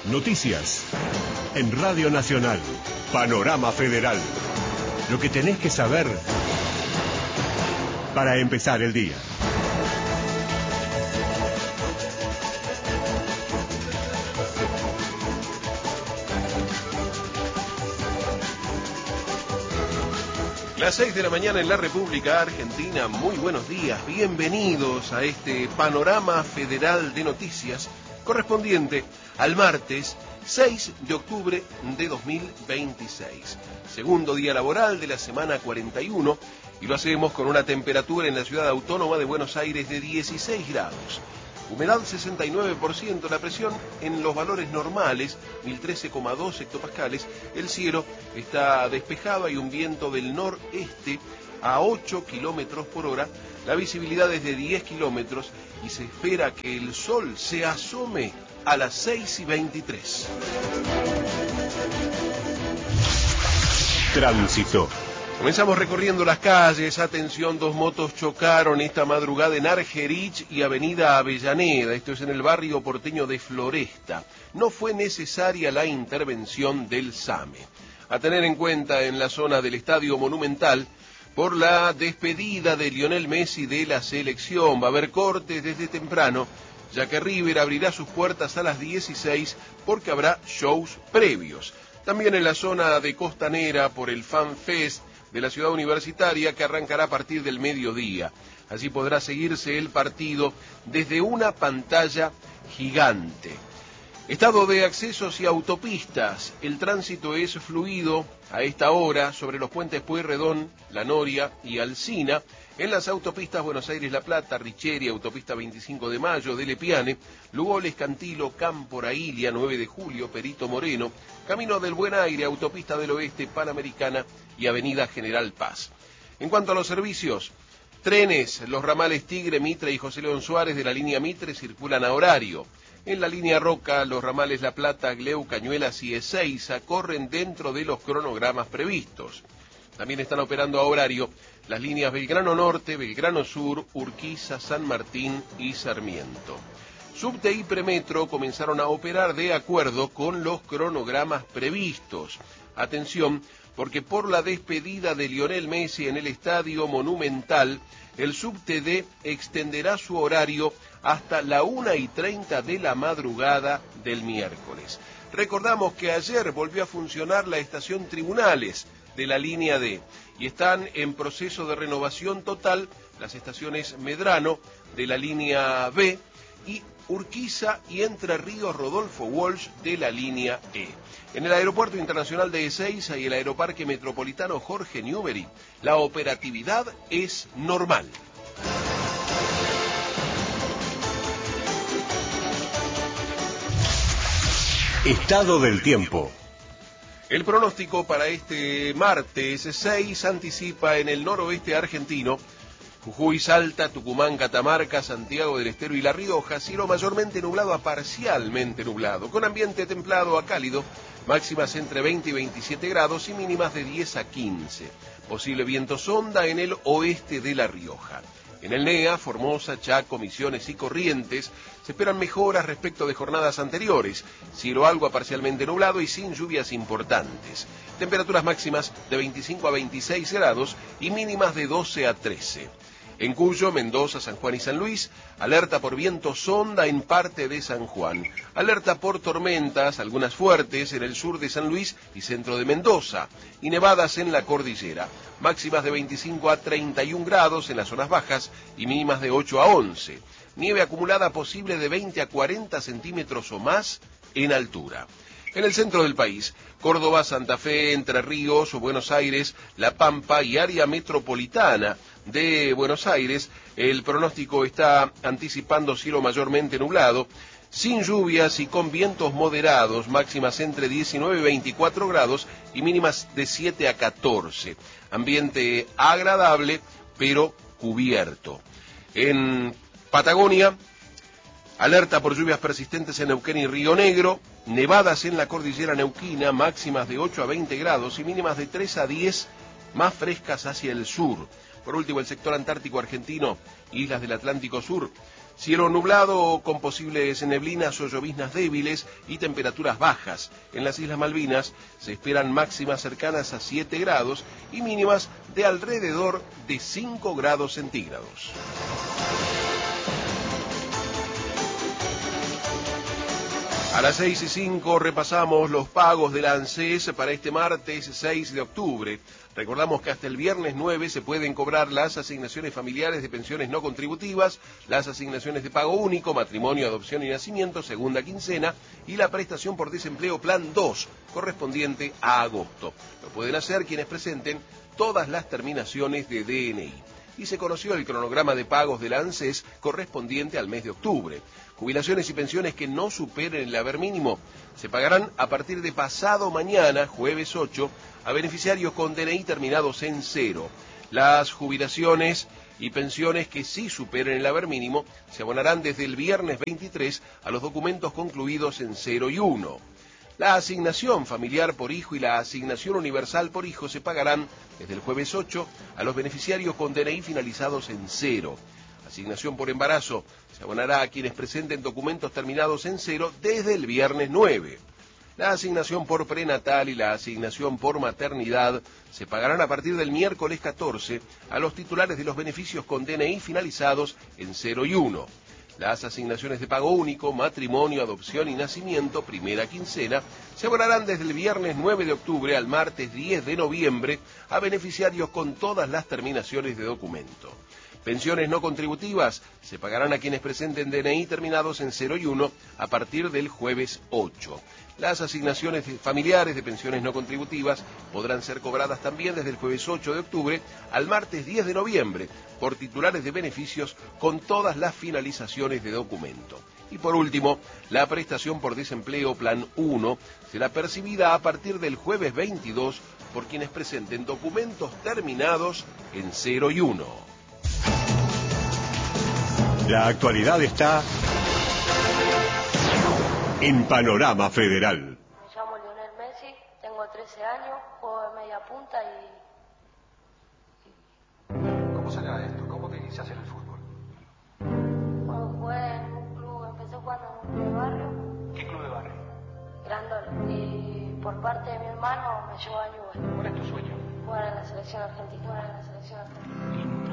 Noticias. En Radio Nacional. Panorama Federal. Lo que tenés que saber para empezar el día. Las 6 de la mañana en la República Argentina. Muy buenos días, bienvenidos a este Panorama Federal de Noticias correspondiente al martes 6 de octubre de 2026. Segundo día laboral de la semana 41 y lo hacemos con una temperatura en la ciudad autónoma de Buenos Aires de 16 grados. Humedad 69%, la presión en los valores normales, 1013,2 hectopascales. El cielo está despejado, hay un viento del noreste a 8 kilómetros por hora. La visibilidad es de 10 kilómetros y se espera que el sol se asome a las 6:23. Tránsito. Comenzamos recorriendo las calles. Atención, dos motos chocaron esta madrugada en Argerich y Avenida Avellaneda. Esto es en el barrio porteño de Floresta. No fue necesaria la intervención del SAME. A tener en cuenta en la zona del Estadio Monumental por la despedida de Lionel Messi de la selección. Va a haber cortes desde temprano, ya que River abrirá sus puertas a las 16 porque habrá shows previos. También en la zona de Costanera por el Fan Fest de la ciudad universitaria, que arrancará a partir del mediodía. Allí podrá seguirse el partido desde una pantalla gigante. Estado de accesos y autopistas. El tránsito es fluido a esta hora sobre los puentes Pueyrredón, La Noria y Alsina. En las autopistas Buenos Aires-La Plata, Richeri, autopista 25 de Mayo, Dele Piane, Lugones, Cantilo, Cámpora, Ilia, 9 de Julio, Perito Moreno, Camino del Buen Aire, autopista del Oeste, Panamericana y Avenida General Paz. En cuanto a los servicios, trenes, los ramales Tigre, Mitre y José León Suárez de la línea Mitre circulan a horario. En la línea Roca, los ramales La Plata, Gleu, Cañuelas y Ezeiza corren dentro de los cronogramas previstos. También están operando a horario las líneas Belgrano Norte, Belgrano Sur, Urquiza, San Martín y Sarmiento. Subte y Premetro comenzaron a operar de acuerdo con los cronogramas previstos. Atención, porque por la despedida de Lionel Messi en el Estadio Monumental, el Subte D extenderá su horario hasta la 1:30 de la madrugada del miércoles. Recordamos que ayer volvió a funcionar la estación Tribunales de la línea D y están en proceso de renovación total las estaciones Medrano de la línea B y Urquiza y Entre Ríos Rodolfo Walsh de la línea E. En el Aeropuerto Internacional de Ezeiza y el Aeroparque Metropolitano Jorge Newbery, la operatividad es normal. Estado del tiempo. El pronóstico para este martes 6 anticipa en el noroeste argentino, Jujuy, Salta, Tucumán, Catamarca, Santiago del Estero y La Rioja, cielo mayormente nublado a parcialmente nublado, con ambiente templado a cálido, máximas entre 20 y 27 grados y mínimas de 10 a 15. Posible viento sonda en el oeste de La Rioja. En el NEA, Formosa, Chaco, Misiones y Corrientes se esperan mejoras respecto de jornadas anteriores, cielo algo a parcialmente nublado y sin lluvias importantes. Temperaturas máximas de 25 a 26 grados y mínimas de 12 a 13. En Cuyo, Mendoza, San Juan y San Luis, alerta por viento sonda en parte de San Juan. Alerta por tormentas, algunas fuertes, en el sur de San Luis y centro de Mendoza. Y nevadas en la cordillera. Máximas de 25 a 31 grados en las zonas bajas y mínimas de 8 a 11. Nieve acumulada posible de 20 a 40 centímetros o más en altura. En el centro del país, Córdoba, Santa Fe, Entre Ríos, Buenos Aires, La Pampa y área metropolitana de Buenos Aires, el pronóstico está anticipando cielo mayormente nublado, sin lluvias y con vientos moderados, máximas entre 19 y 24 grados y mínimas de 7 a 14. Ambiente agradable, pero cubierto. En Patagonia, alerta por lluvias persistentes en Neuquén y Río Negro, nevadas en la cordillera neuquina, máximas de 8 a 20 grados y mínimas de 3 a 10, más frescas hacia el sur. Por último, el sector antártico argentino, islas del Atlántico Sur, Cielo nublado con posibles neblinas o lloviznas débiles y temperaturas bajas. En las Islas Malvinas se esperan máximas cercanas a 7 grados y mínimas de alrededor de 5 grados centígrados. A las 6:05 repasamos los pagos de la ANSES para este martes 6 de octubre. Recordamos que hasta el viernes 9 se pueden cobrar las asignaciones familiares de pensiones no contributivas, las asignaciones de pago único, matrimonio, adopción y nacimiento, segunda quincena, y la prestación por desempleo Plan 2, correspondiente a agosto. Lo pueden hacer quienes presenten todas las terminaciones de DNI. Y se conoció el cronograma de pagos de la ANSES correspondiente al mes de octubre. Jubilaciones y pensiones que no superen el haber mínimo se pagarán a partir de pasado mañana, jueves 8, a beneficiarios con DNI terminados en 0. Las jubilaciones y pensiones que sí superen el haber mínimo se abonarán desde el viernes 23 a los documentos concluidos en 0 y 1. La asignación familiar por hijo y la asignación universal por hijo se pagarán desde el jueves 8 a los beneficiarios con DNI finalizados en 0. Asignación por embarazo se abonará a quienes presenten documentos terminados en 0 desde el viernes 9. La asignación por prenatal y la asignación por maternidad se pagarán a partir del miércoles 14 a los titulares de los beneficios con DNI finalizados en 0 y 1. Las asignaciones de pago único, matrimonio, adopción y nacimiento, primera quincena, se abonarán desde el viernes 9 de octubre al martes 10 de noviembre a beneficiarios con todas las terminaciones de documento. Pensiones no contributivas se pagarán a quienes presenten DNI terminados en 0 y 1 a partir del jueves 8. Las asignaciones familiares de pensiones no contributivas podrán ser cobradas también desde el jueves 8 de octubre al martes 10 de noviembre por titulares de beneficios con todas las finalizaciones de documento. Y por último, la prestación por desempleo Plan 1 será percibida a partir del jueves 22 por quienes presenten documentos terminados en 0 y 1. La actualidad está en Panorama Federal. Me llamo Lionel Messi, tengo 13 años, juego de media punta y... ¿Cómo se da esto? ¿Cómo te inicias en el fútbol? Bueno, jugué en un club, empecé jugando en un club de barrio. ¿Qué club de barrio? Grandol. Y por parte de mi hermano me llevó a Newell's. ¿Cuál es tu sueño? Jugar en la selección argentina.